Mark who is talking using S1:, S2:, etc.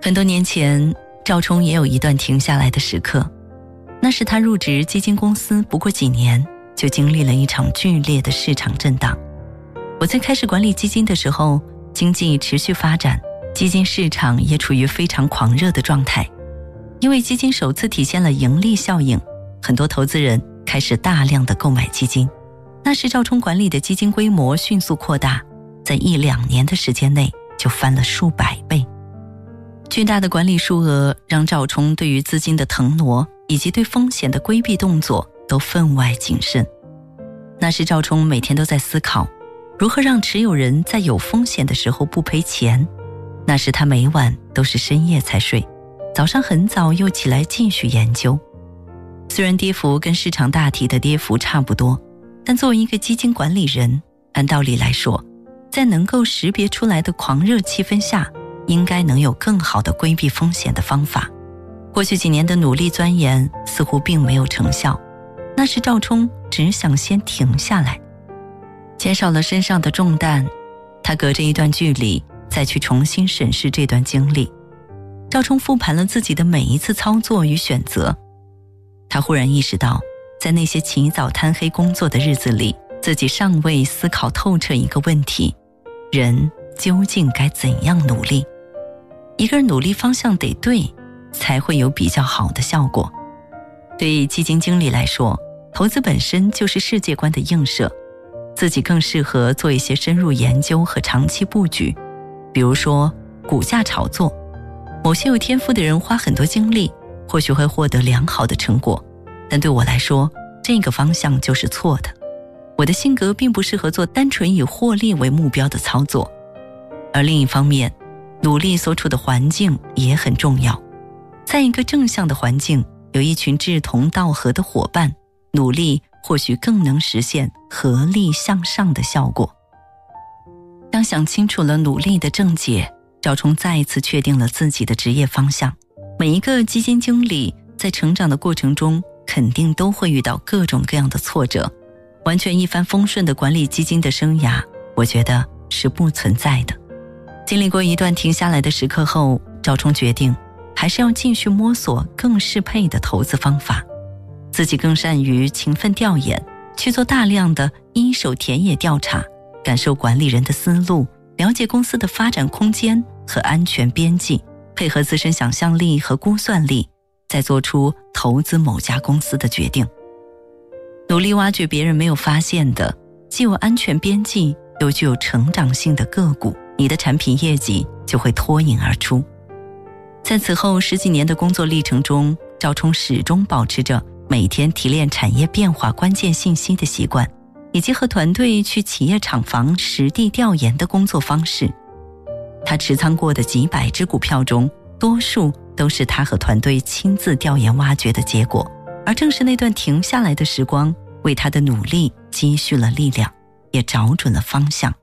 S1: 很多年前，赵冲也有一段停下来的时刻，那是他入职基金公司不过几年，就经历了一场剧烈的市场震荡。我在开始管理基金的时候，经济持续发展，基金市场也处于非常狂热的状态。因为基金首次体现了盈利效应，很多投资人开始大量的购买基金。那时赵冲管理的基金规模迅速扩大，在1-2年的时间内就翻了数百倍。巨大的管理数额让赵冲对于资金的腾挪以及对风险的规避动作都分外谨慎。那时赵冲每天都在思考如何让持有人在有风险的时候不赔钱。那时他每晚都是深夜才睡，早上很早又起来继续研究。虽然跌幅跟市场大体的跌幅差不多，但作为一个基金管理人，按道理来说，在能够识别出来的狂热气氛下，应该能有更好的规避风险的方法。过去几年的努力钻研似乎并没有成效，那时赵冲只想先停下来，减少了身上的重担。他隔着一段距离再去重新审视这段经历。赵冲复盘了自己的每一次操作与选择，他忽然意识到，在那些起早贪黑工作的日子里，自己尚未思考透彻一个问题：人究竟该怎样努力？一个人努力方向得对，才会有比较好的效果。对基金经理来说，投资本身就是世界观的映射，自己更适合做一些深入研究和长期布局。比如说股价炒作，某些有天赋的人花很多精力，或许会获得良好的成果，但对我来说，这个方向就是错的。我的性格并不适合做单纯以获利为目标的操作。而另一方面，努力所处的环境也很重要。在一个正向的环境，有一群志同道合的伙伴，努力或许更能实现合力向上的效果。当想清楚了努力的症结，赵冲再一次确定了自己的职业方向。每一个基金经理在成长的过程中，肯定都会遇到各种各样的挫折，完全一帆风顺的管理基金的生涯，我觉得是不存在的。经历过一段停下来的时刻后，赵冲决定还是要继续摸索更适配的投资方法。自己更善于勤奋调研，去做大量的一手田野调查，感受管理人的思路，了解公司的发展空间和安全边际，配合自身想象力和估算力，再做出投资某家公司的决定。努力挖掘别人没有发现的，既有安全边际又具有成长性的个股，你的产品业绩就会脱颖而出。在此后10几年的工作历程中，赵冲始终保持着每天提炼产业变化关键信息的习惯，以及和团队去企业厂房实地调研的工作方式。他持仓过的几百只股票中，多数都是他和团队亲自调研挖掘的结果，而正是那段停下来的时光，为他的努力积蓄了力量，也找准了方向。